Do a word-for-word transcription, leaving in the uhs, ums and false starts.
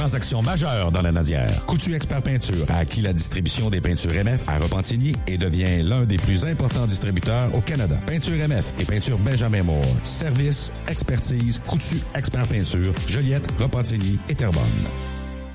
transaction majeure dans la Nadière. Coutu Expert Peinture a acquis la distribution des peintures M F à Repentigny et devient l'un des plus importants distributeurs au Canada. Peinture M F et peinture Benjamin Moore. Service, expertise, Coutu Expert Peinture, Joliette, Repentigny et Terrebonne.